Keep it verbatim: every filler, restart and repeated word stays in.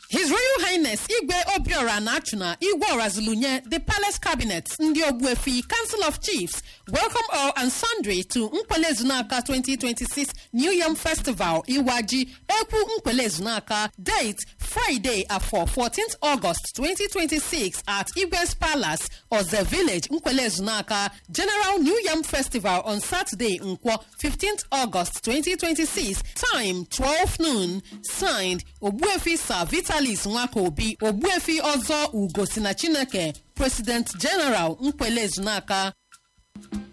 His Royal Highness Igwe Obiora Nachuna Igwe Orazulunye, the Palace Cabinet, Ndi Ogbuefi, Council of Chiefs, welcome all and sundry to Nkwele Zunaka twenty twenty-six New Yam Festival, Iwaji, Eku Nkwele Zunaka, date Friday at fourteenth August twenty twenty-six at Igwe's Palace, Oze Village, Nkwele Zunaka, General New Yam Festival on Saturday, Nkwo, fifteenth August twenty twenty-six, time twelve noon, signed Ogbuefi Sir Vitalis Nwakobi, Ogbuefi Ozo Ugosina Chineke, President General Nkwele Zunaka.